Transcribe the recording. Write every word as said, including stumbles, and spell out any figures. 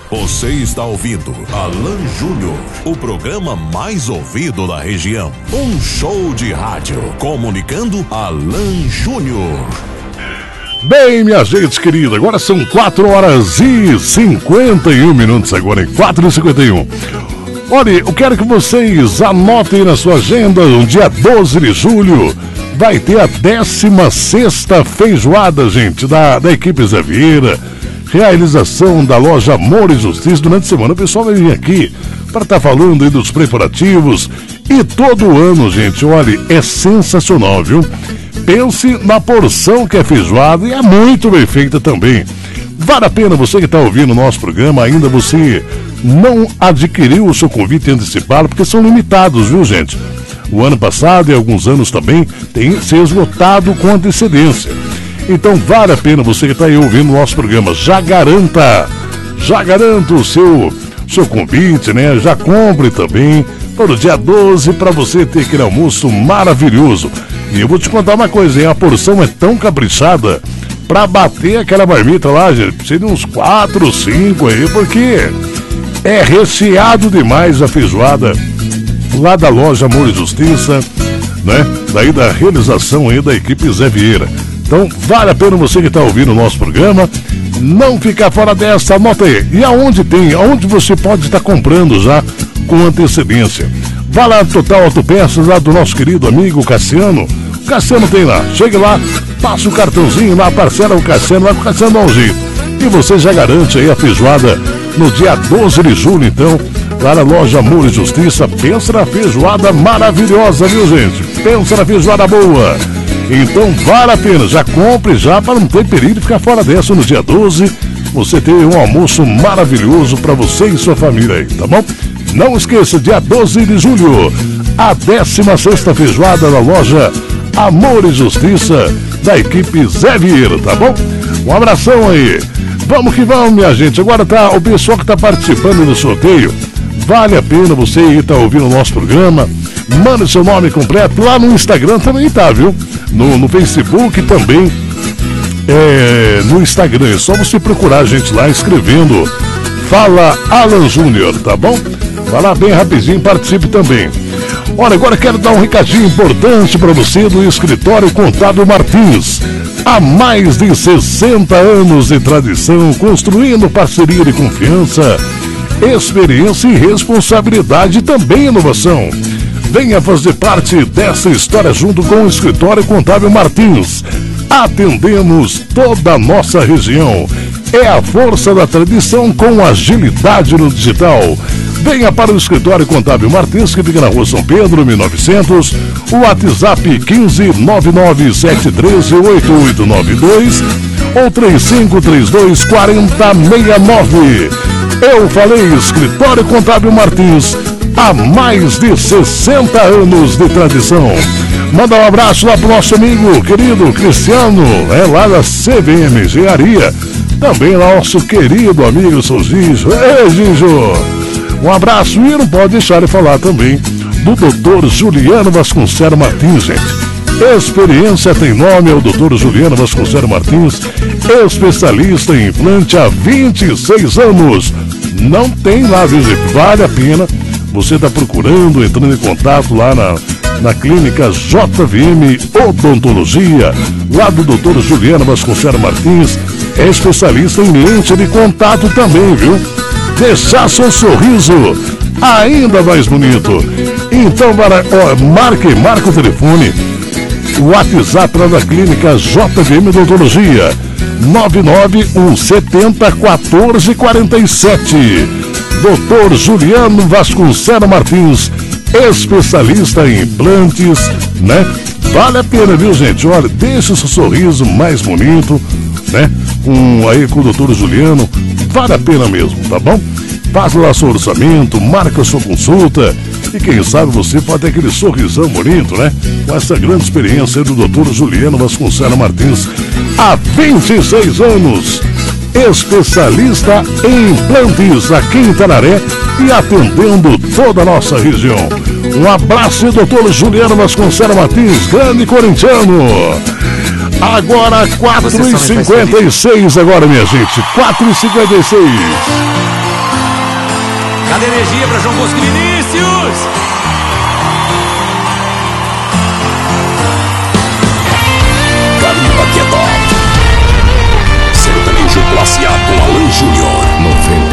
Você está ouvindo Alan Júnior, o programa mais ouvido da região. Um show de rádio comunicando Alan Júnior. Bem, minha gente querida, agora são quatro horas e cinquenta e um minutos agora, em quatro e cinquenta e um. Olha, eu quero que vocês anotem na sua agenda, no dia doze de julho, vai ter a décima sexta feijoada, gente, da, da equipe Zé Vieira. Realização da loja Amor e Justiça. Durante a semana o pessoal vai vir aqui para estar tá falando aí dos preparativos. E todo ano, gente, olha, é sensacional, viu? Pense na porção que é feijoada e é muito bem feita também. Vale a pena, você que está ouvindo o nosso programa, ainda você não adquiriu o seu convite antecipado, porque são limitados, viu, gente? O ano passado e alguns anos também tem se esgotado com antecedência. Então vale a pena, você que está aí ouvindo o nosso programa, já garanta, já garanta o seu, seu convite, né? Já compre também para o dia doze, para você ter aquele almoço maravilhoso. E eu vou te contar uma coisa, hein? A porção é tão caprichada, para bater aquela marmita lá, gente, precisa de uns quatro, cinco aí, porque é recheado demais a feijoada lá da loja Amor e Justiça, né? Daí da realização aí da equipe Zé Vieira. Então, vale a pena você que está ouvindo o nosso programa não ficar fora dessa, anota aí. E aonde tem, aonde você pode estar comprando já com antecedência. Vá lá no Total Autopeças, lá do nosso querido amigo Cassiano. O Cassiano tem lá, chegue lá, passa o cartãozinho lá, parcela o Cassiano, lá com o Cassiano dá um jeito. E você já garante aí a feijoada no dia doze de julho, então, lá na loja Amor e Justiça. Pensa na feijoada maravilhosa, viu, gente? Pensa na feijoada boa. Então vale a pena, já compre já para não ter perigo de ficar fora dessa no dia doze. Você ter um almoço maravilhoso para você e sua família aí, tá bom? Não esqueça, dia doze de julho, a décima sexta feijoada na loja Amor e Justiça da equipe Zé Vieira, tá bom? Um abração aí. Vamos que vamos, minha gente. Agora tá o pessoal que tá participando do sorteio. Vale a pena você aí tá ouvindo o nosso programa. Manda seu nome completo. Lá no Instagram também tá, viu? No, no Facebook também. É, no Instagram. É só você procurar a gente lá escrevendo Fala Alan Júnior, tá bom? Vai lá bem rapidinho, participe também. Olha, agora quero dar um recadinho importante para você do Escritório Contábil Martins. Há mais de sessenta anos de tradição, construindo parceria de confiança, experiência e responsabilidade e também inovação. Venha fazer parte dessa história junto com o Escritório Contábil Martins. Atendemos toda a nossa região. É a força da tradição com agilidade no digital. Venha para o Escritório Contábil Martins, que fica na Rua São Pedro, mil e novecentos. O WhatsApp quinze nove nove sete um três oito oito nove dois ou três cinco três dois quatro zero seis nove. Eu falei Escritório Contábil Martins, há mais de sessenta anos de tradição. Manda um abraço lá pro nosso amigo querido Cristiano, é lá da C V M Engenharia. Também lá nosso querido amigo São Gijo. Ei, Gijo! Um abraço e não pode deixar de falar também do doutor Juliano Vasconcelos Martins, gente. Experiência tem nome, é o doutor Juliano Vasconcelos Martins, especialista em implante há vinte e seis anos. Não tem lá, viu, gente? Vale a pena. Você está procurando, entrando em contato lá na, na clínica J V M Odontologia, lá do doutor Juliano Vasconcelos Martins, é especialista em lente de contato também, viu? Deixar seu sorriso ainda mais bonito. Então, para, ó, marque, marque o telefone. O WhatsApp lá da clínica J V M Odontologia, nove nove um sete zero um quatro quatro sete. doutor Juliano Vasconcelos Martins, especialista em implantes, né? Vale a pena, viu, gente? Olha, deixa o seu sorriso mais bonito, né? Com, aí com o doutor Juliano, vale a pena mesmo, tá bom? Faça lá seu orçamento, marca sua consulta e quem sabe você pode ter aquele sorrisão bonito, né? Com essa grande experiência do doutor Juliano Vasconcelos Martins, há vinte e seis anos. Especialista em implantes aqui em Itararé e atendendo toda a nossa região. Um abraço, doutor Juliano Vasconcelos Martins, grande corintiano. Agora quatro e cinquenta e seis agora, minha gente, quatro e cinquenta e seis. Cadê energia para João Bosco e Vinícius?